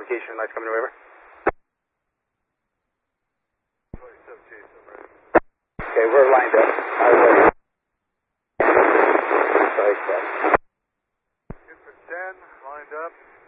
location, lights coming over. Okay, we're lined up. Houston 10, lined up.